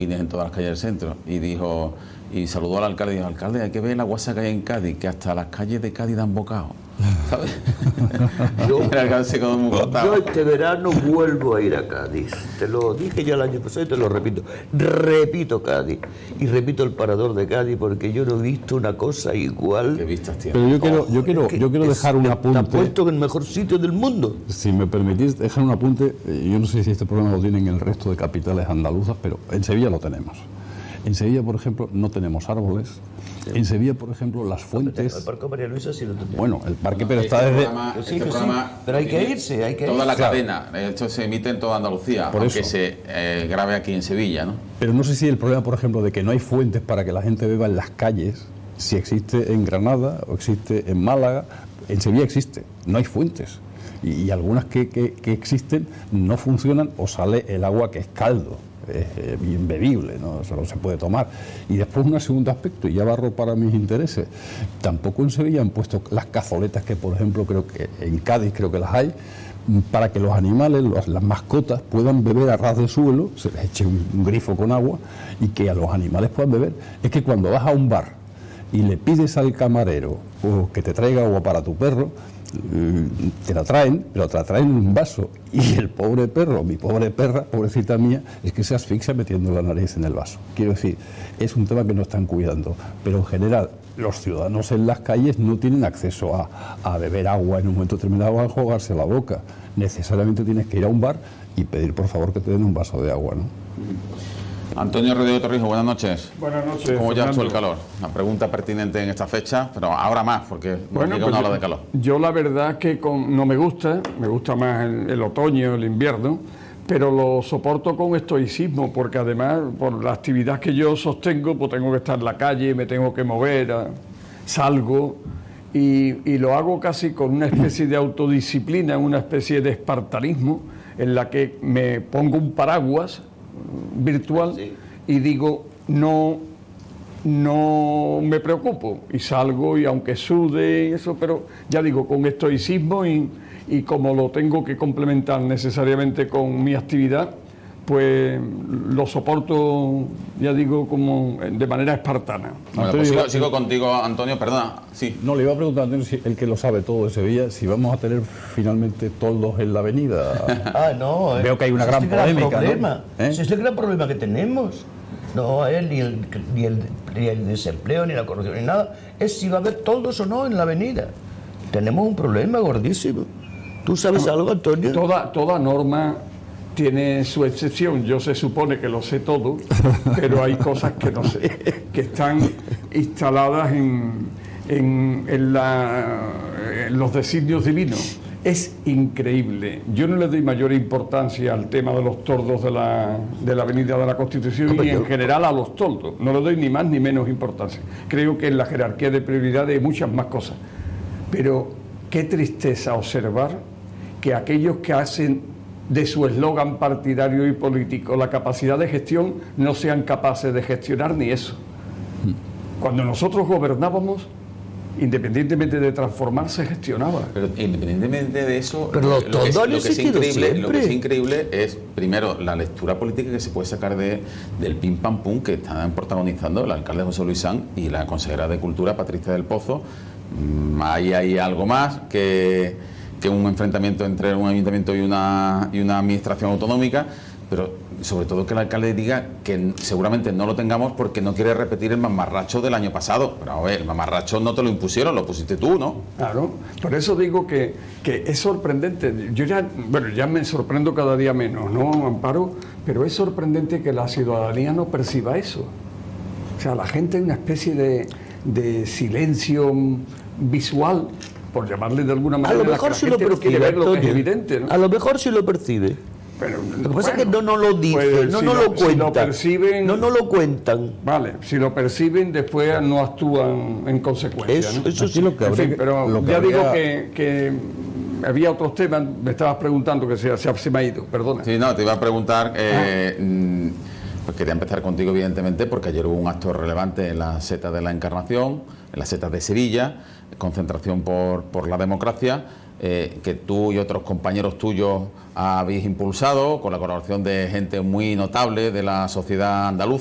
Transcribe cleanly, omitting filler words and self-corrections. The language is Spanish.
en todas las calles del centro, y dijo, y saludó al alcalde y dijo: alcalde, hay que ver la guasa que hay en Cádiz, que hasta las calles de Cádiz dan bocado, ¿sabes? Yo este verano vuelvo a ir a Cádiz. Te lo dije ya el año pasado y te lo repito. Repito Cádiz. Y repito el Parador de Cádiz, porque yo no he visto una cosa igual. ¿Qué vistas tiene? Pero yo quiero dejar un apunte. Está puesto en el mejor sitio del mundo. Si me permitís dejar un apunte, yo no sé si este problema lo tienen en el resto de capitales andaluzas, pero en Sevilla lo tenemos. En Sevilla, por ejemplo, no tenemos árboles. Sí. En Sevilla, por ejemplo, las fuentes... El Parque María Luisa sí lo tenemos. Bueno, el parque, pero está desde... Programa, pero hay que irse, hay que toda irse. La cadena, esto se emite en toda Andalucía, por aunque eso se grabe aquí en Sevilla, ¿no? Pero no sé si el problema, por ejemplo, de que no hay fuentes para que la gente beba en las calles, si existe en Granada o existe en Málaga, en Sevilla existe, no hay fuentes. Y algunas que existen no funcionan o sale el agua que es caldo. Bien bebible, ¿no? Eso no se puede tomar. Y después un segundo aspecto, y ya barro para mis intereses, tampoco en Sevilla han puesto las cazoletas que, por ejemplo, creo que en Cádiz creo que las hay, para que los animales, las mascotas, puedan beber a ras de suelo, se les eche un grifo con agua y que a los animales puedan beber. Es que cuando vas a un bar y le pides al camarero que te traiga agua para tu perro, te la traen, pero te la traen en un vaso, y el pobre perro, mi pobre perra, pobrecita mía, es que se asfixia metiendo la nariz en el vaso. Quiero decir, es un tema que no están cuidando, pero en general los ciudadanos en las calles no tienen acceso a beber agua en un momento determinado, a enjuagarse la boca. Necesariamente tienes que ir a un bar y pedir por favor que te den un vaso de agua, ¿no? Antonio Rodrigo Torrijos, buenas noches. Buenas noches. ¿Cómo llevas tú el calor? Una pregunta pertinente en esta fecha, pero ahora más, porque bueno, pues, habla de calor. Yo la verdad que no me gusta más el otoño, el invierno, pero lo soporto con estoicismo, porque además, por la actividad que yo sostengo, pues tengo que estar en la calle, me tengo que mover, salgo, y lo hago casi con una especie de autodisciplina, una especie de espartanismo, en la que me pongo un paraguas virtual, sí, y digo no me preocupo y salgo, y aunque sude y eso, pero ya digo, con estoicismo, y como lo tengo que complementar necesariamente con mi actividad, pues lo soporto, ya digo, como de manera espartana. Bueno, pues sigo contigo, Antonio, perdona. Sí. No, le iba a preguntar a Antonio, si el que lo sabe todo de Sevilla, si vamos a tener finalmente toldos en la avenida. No. Veo que hay una gran polémica, ¿no? Ese es el gran problema que tenemos. No es ni el desempleo, ni la corrupción, ni nada. Es si va a haber toldos o no en la avenida. Tenemos un problema gordísimo. ¿Tú sabes algo, Antonio? Toda norma tiene su excepción. Yo se supone que lo sé todo, pero hay cosas que no sé, que están instaladas en los designios divinos. Es increíble. Yo no le doy mayor importancia al tema de los toldos de la Avenida de la Constitución, y en general a los toldos. No le doy ni más ni menos importancia. Creo que en la jerarquía de prioridades hay muchas más cosas. Pero qué tristeza observar que aquellos que hacen de su eslogan partidario y político la capacidad de gestión no sean capaces de gestionar ni eso. Cuando nosotros gobernábamos, independientemente de transformarse, gestionaba. Pero independientemente de eso, pero lo que es increíble es, primero, la lectura política que se puede sacar del pim pam pum que están protagonizando el alcalde José Luis Sanz y la consejera de Cultura Patricia del Pozo. Ahí hay algo más que un enfrentamiento entre un ayuntamiento y una administración autonómica, pero sobre todo que el alcalde diga que seguramente no lo tengamos porque no quiere repetir el mamarracho del año pasado. Pero a ver, el mamarracho no te lo impusieron, lo pusiste tú, ¿no? Claro, por eso digo que es sorprendente. Yo ya me sorprendo cada día menos, ¿no, Amparo? Pero es sorprendente que la ciudadanía no perciba eso. O sea, la gente en una especie de silencio visual, por llamarle de alguna manera. A lo mejor sí lo percibe, Antonio, es evidente, ¿no? A lo mejor sí lo percibe. Pero, lo que pasa es que no lo dicen, no lo cuentan. Si lo perciben, no lo cuentan. Vale, si lo perciben, después no actúan en consecuencia, ¿no? Eso sí lo que habría. En fin, pero ya digo que había otros temas. Me estabas preguntando que se me ha ido, perdona. Sí, no, te iba a preguntar. Pues quería empezar contigo, evidentemente, porque ayer hubo un acto relevante en la Seta de la Encarnación, en la Seta de Sevilla, concentración por la democracia. que tú y otros compañeros tuyos habéis impulsado, con la colaboración de gente muy notable de la sociedad andaluza.